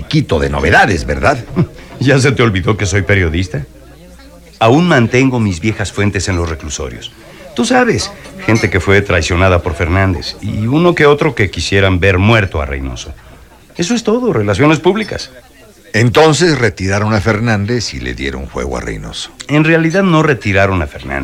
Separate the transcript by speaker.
Speaker 1: platiquito de novedades, ¿verdad?
Speaker 2: ¿Ya se te olvidó que soy periodista? Aún mantengo mis viejas fuentes en los reclusorios. Tú sabes, gente que fue traicionada por Fernández y uno que otro que quisieran ver muerto a Reynoso. Eso es todo, relaciones públicas.
Speaker 1: Entonces retiraron a Fernández y le dieron fuego a Reynoso.
Speaker 2: En realidad no retiraron a Fernández.